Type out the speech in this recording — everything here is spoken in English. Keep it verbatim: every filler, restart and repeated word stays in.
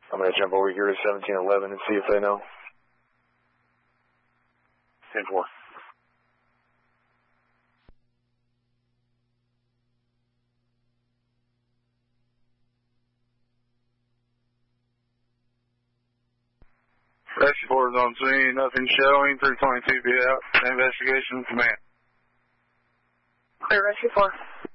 I'm going to jump over here to seventeen eleven and see if they know. ten four. Rescue four is on scene, nothing showing, three twenty-two be out, investigation command. Clear, Rescue four.